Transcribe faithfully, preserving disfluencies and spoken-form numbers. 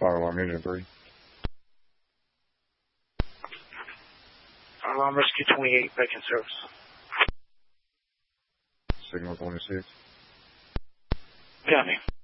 Fire alarm agent three. Fire alarm rescue twenty-eight, back in service. Signal twenty-six. Got me.